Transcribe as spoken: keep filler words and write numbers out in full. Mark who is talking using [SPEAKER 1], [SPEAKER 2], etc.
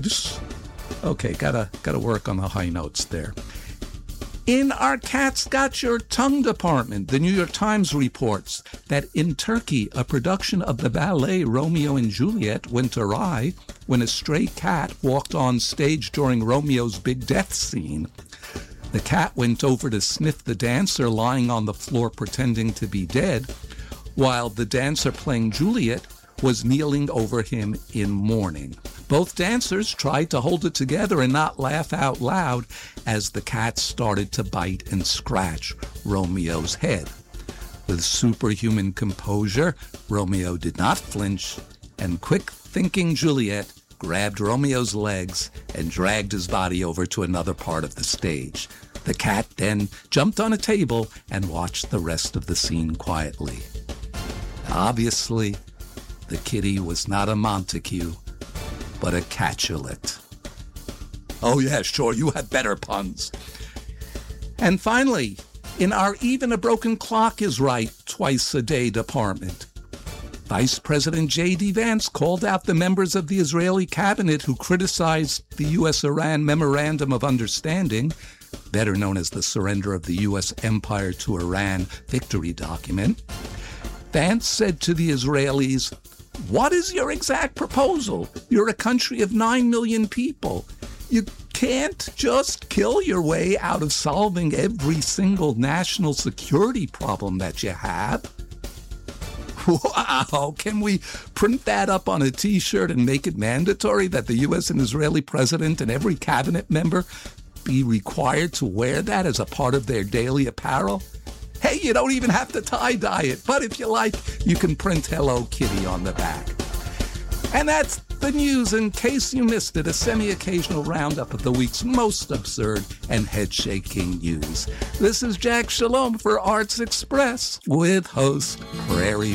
[SPEAKER 1] Okay, gotta gotta work on the high notes there. In our Cats Got Your Tongue department, the New York Times reports that in Turkey, a production of the ballet Romeo and Juliet went awry when a stray cat walked on stage during Romeo's big death scene. The cat went over to sniff the dancer lying on the floor pretending to be dead, while the dancer playing Juliet was kneeling over him in mourning. Both dancers tried to hold it together and not laugh out loud as the cat started to bite and scratch Romeo's head. With superhuman composure, Romeo did not flinch, and quick-thinking Juliet grabbed Romeo's legs and dragged his body over to another part of the stage. The cat then jumped on a table and watched the rest of the scene quietly. Obviously, the kitty was not a Montague, but a Capulet. Oh yeah, sure, you have better puns. And finally, in our Even a Broken Clock is Right Twice a Day department, Vice President J D. Vance called out the members of the Israeli cabinet who criticized the U S Iran Memorandum of Understanding, better known as the Surrender of the U S Empire to Iran Victory Document. Vance said to the Israelis, "What is your exact proposal? You're a country of nine million people. You can't just kill your way out of solving every single national security problem that you have." Wow, can we print that up on a t-shirt and make it mandatory that the U S and Israeli president and every cabinet member be required to wear that as a part of their daily apparel? Hey, you don't even have to tie-dye it, but if you like, you can print Hello Kitty on the back. And that's the news. In case you missed it, a semi-occasional roundup of the week's most absurd and head-shaking news. This is Jack Shalom for Arts Express with host Prairie